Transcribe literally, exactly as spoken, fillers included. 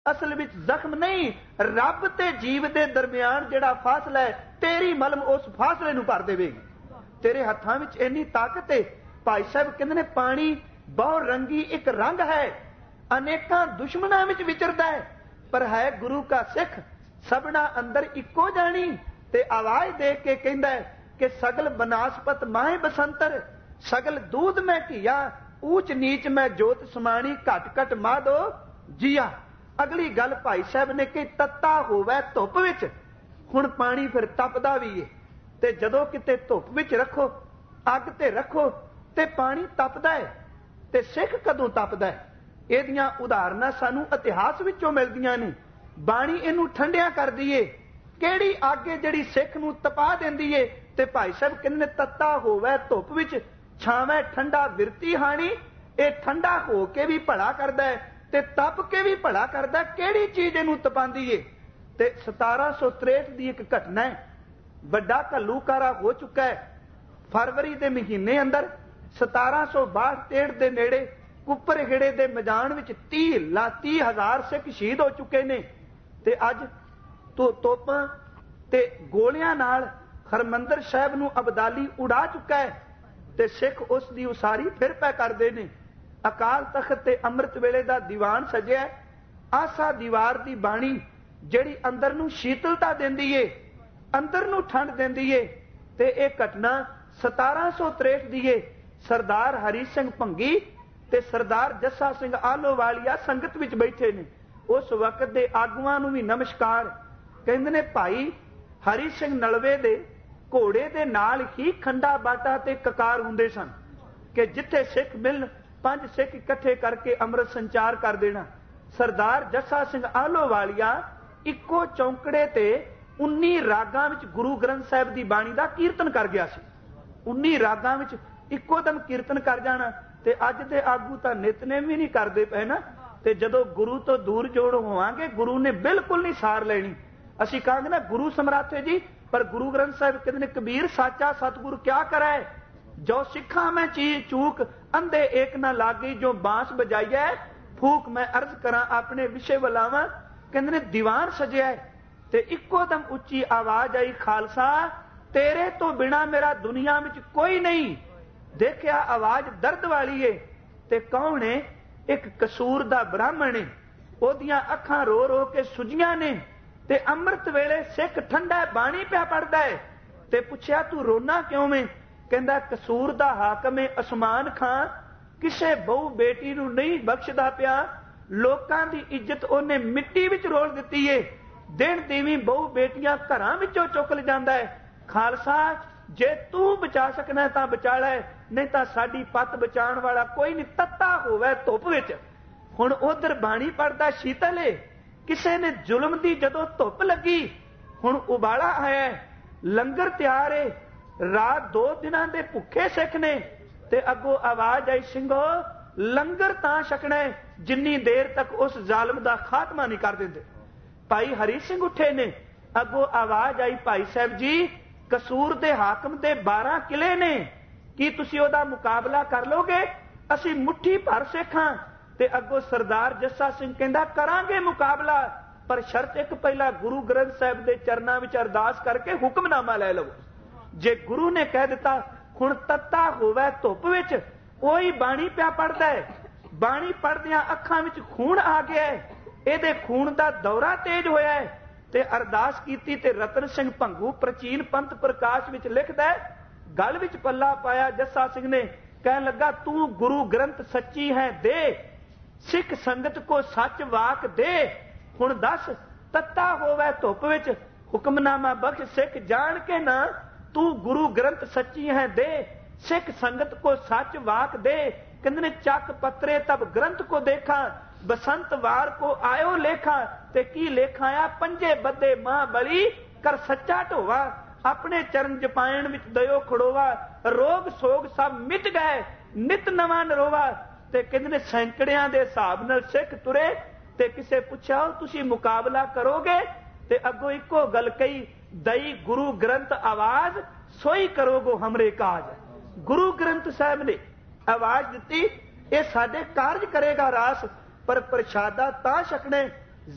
असल विच जख्म नहीं, रब ते जीव दे दरमियान जिहड़ा फासला है, तेरी मलम उस फासले नूं भर देवेगी। तेरे हत्थां विच इन्नी ताकत है। भाई साहब कहंदे ने पानी बहु रंगी एक रंग है, अनेकां दुश्मनां विच विचरदा है, पर है गुरु का सिख, सबना अंदर इक्को जानी। ते आवाज दे के कहंदा है कि सगल बनास्पत माहे बसंतर, सगल दूध में घिया, ऊच नीच में जोत समाणी, घट घट माधो जिया। अगली गल भाई साहब ने कि तत्ता होवे धुप विच, हुण पानी फिर तपदा भी है। ते जदों किते धुप विच रखो, अग ते रखो ते पानी तपदा है, ते सिख कदों तपदा है? इहदियां उदाहरणां सानूं इतिहास विचों मिलदियां ने। बाणी इहनूं ठंडिया करदी है, किहड़ी अग है जिहड़ी सिख नूं तपा दिंदी है? ते भाई साहब कहंदे तत्ता होवे धुप विच, छावे ठंडा विरती हाणी। ये ठंडा हो के भी भला करदा है ते तप के भी भला करदा है। किहड़ी चीज इहनूं तपांदी है? ते सतारा सौ त्रेहठ दी एक घटना है। वड्डा घल्लूकारा हो चुका है। फरवरी के महीने अंदर सतारा सौ बाहठ तेहठ के नेड़े कुपर हिड़े के मैदान में तीह ला तीह हजार सिख शहीद हो चुके ने। ते अज तो तोपां ते गोलियां नाल हरमंदर साहिब नूं अबदाली उड़ा चुका है। ते सिख उस दी उसारी फिर पै करदे ने। अकाल तख्त ते अमृत वेले दा दीवान सजिया, आसा दीवार दी बाणी जिहड़ी अंदर नूं शीतलता दिंदी है, अंदर नूं ठंड दिंदी है। ते इह घटना सतारा सौ त्रेहठ दी है। सरदार हरी सिंह भंगी ते सरदार जस्सा सिंह आलोवालिया संगत विच बैठे ने। उस वक्त दे आगुआं नूं भी नमस्कार। कहंदे ने भाई हरी सिंह नलवे दे घोड़े दे नाल ही खंडा बाटा ते ककार हुंदे सन कि जिथे सिख मिलन पंज सिख इकट्ठे करके अमृत संचार कर देना। सरदार जस्सा सिंह आलोवालिया इक्को चौंकड़े ते उन्नी रागां विच गुरु ग्रंथ साहिब दी बाणी दा कीर्तन कर गया सी। उन्नी रागां विच इक्को दम कीर्तन कर जाना। ते अज दे आगू तां नितनेम भी नहीं करदे पए ना। ते जदों गुरु तो दूर जोड़ होवांगे, गुरु ने बिल्कुल नहीं सार लेनी। असीं कहांगे ना गुरु समर्थ है जी, पर गुरु ग्रंथ साहिब कहते ने कबीर साचा सतगुर क्या करे, जो सिखा मैं चीज चूक, अंधे एक ना लागी, जो बांस बजाइए फूक मैं अर्ज करा अपने विषय वलावा। कहते ने दीवान सजिया ते इक्को दम उच्ची आवाज आई, खालसा तेरे तो बिना मेरा दुनिया में कोई नहीं। देखिया आवाज दर्द वाली है। ते कौन है? एक कसूर दा ब्राह्मण है। ओदियां अखां रो रो के सुजियां ने। ते अमृत वेले सिख ठंडा बाणी पिया पढ़दा है। ते पुछया तू रोना क्यों में? कहंदा कसूर दा हाकम है असमान खां, किसे बहु बेटी नूं नहीं बख्शदा पिया। लोकां दी इज्जत ओने मिट्टी विच रोल दित्ती है। दिन दीवीं बहु बेटियां घरां विचों चुक ल जांदा है। खालसा जे तू बचा सकना तां बचा लै, नहीं तां साडी पत बचाण वाला कोई नहीं। तत्ता होवे धुप विच। हुण उधर बाणी पढ़दा शीतल है, किसे ने जुल्म दी जदों धुप लगी, हुण उबाला आया, लंगर तैयार है, रात दो दिनां दे भुखे सिख ने। ते अगों आवाज आई, सिंघो लंगर तां छकना है जिन्नी देर तक उस जालम दा खात्मा नहीं कर दिंदे। भाई हरी सिंह उठे ने। अगों आवाज आई, भाई साहब जी कसूर दे हाकम दे बारह किले ने, की तुसीं ओदा मुकाबला कर लोगे? असीं मुट्ठी भर सिख हां। ते अगों सरदार जस्सा सिंह कहंदा करांगे मुकाबला, पर शर्त एक पहला गुरु ग्रंथ साहिब दे चरनां विच अरदास करके हुक्मनामा लै लवो। जे गुरु ने कह दिता हुण तत्ता होवे धुप विच, ओही बाणी पिया पढ़दा है। बाणी पढ़दियां अखां विच खून आ गया है, इहदे खून दा दौरा तेज होया है। ते अरदास कीती ते रतन सिंह भंगू प्राचीन पंथ प्रकाश विच लिखदा है, गल विच पल्ला पाया जस्सा सिंह ने, कहन लगा तू गुरु ग्रंथ सच्ची है दे, सिख संगत को सच वाक दे। हुण दस तत्ता होवे धुप विच, हुक्मनामा बख्श सिख जान के ना, तू गुरु ग्रंथ सच्ची है दे, सिख संगत को सच वाक दे। कहंदे ने चक पत्रे तब ग्रंथ को देखा, बसंत वार को आयो लेखा। ते की लेखाया पंजे बदे मां बली, कर सच्चा ढोवा, अपने चरण जपायण विच दयो खड़ोवा। रोग सोग सब मिट गए, नित नवा नरोवा। ते कहंदे ने सैकड़ियां दे हिसाब नाल सिख तुरे। ते किसे पुछया तुसीं मुकाबला करोगे? ते अगों इको गल कही, दई गुरु ग्रंथ आवाज सोई करोगो हमरे काज। गुरु ग्रंथ साहिब ने आवाज दिती, ये साडे कारज करेगा रास, पर प्रशादा तां छकणे